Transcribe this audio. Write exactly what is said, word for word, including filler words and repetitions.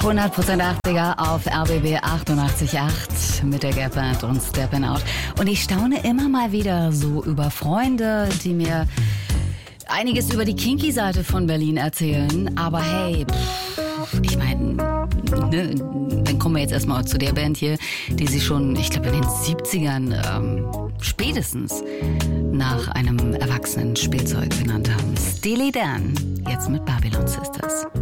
hundert Prozent achtziger auf R B B achtundachtzig Komma acht mit der Gap Band und Steppin' Out. Und ich staune immer mal wieder so über Freunde, die mir einiges über die Kinky-Seite von Berlin erzählen. Aber hey, pff, ich meine, ne, dann kommen wir jetzt erstmal zu der Band hier, die sie schon, ich glaube, in den siebzigern ähm, spätestens nach einem erwachsenen Spielzeug benannt haben. Steely Dan, jetzt mit Babylon Sisters.